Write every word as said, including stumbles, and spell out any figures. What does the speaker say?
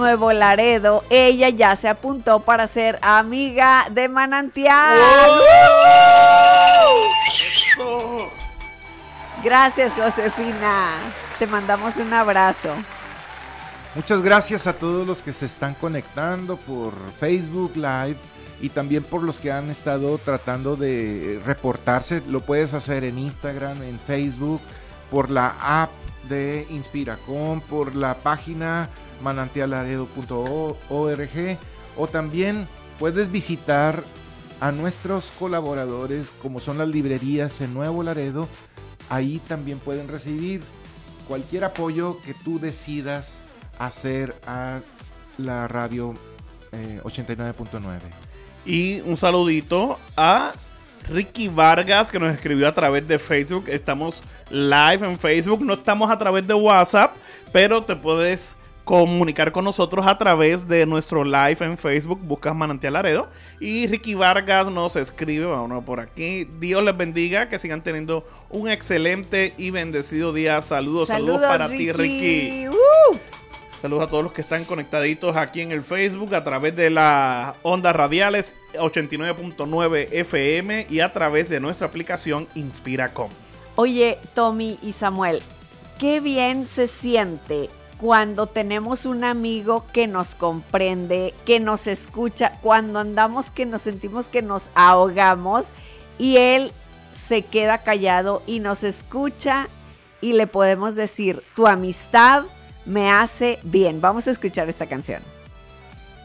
Nuevo Laredo, ella ya se apuntó para ser amiga de Manantial. ¡Oh! Gracias, Josefina. Te mandamos un abrazo. Muchas gracias a todos los que se están conectando por Facebook Live y también por los que han estado tratando de reportarse. Lo puedes hacer en Instagram, en Facebook, por la app de Inspiracom, por la página manantial laredo punto org, o también puedes visitar a nuestros colaboradores como son las librerías en Nuevo Laredo. Ahí también pueden recibir cualquier apoyo que tú decidas hacer a la radio eh, ochenta y nueve punto nueve. Y un saludito a Ricky Vargas, que nos escribió a través de Facebook. Estamos live en Facebook, no estamos a través de WhatsApp, pero te puedes comunicar con nosotros a través de nuestro live en Facebook. Buscas Manantial Laredo y Ricky Vargas nos escribe, vámonos por aquí. Dios les bendiga, que sigan teniendo un excelente y bendecido día. Saludos, saludos, saludos para Ricky. ti, Ricky. Uh. Saludos a todos los que están conectaditos aquí en el Facebook a través de las ondas radiales ochenta y nueve punto nueve F M y a través de nuestra aplicación Inspiracom. Oye, Tommy y Samuel, qué bien se siente cuando tenemos un amigo que nos comprende, que nos escucha, cuando andamos que nos sentimos que nos ahogamos y él se queda callado y nos escucha y le podemos decir, tu amistad me hace bien. Vamos a escuchar esta canción.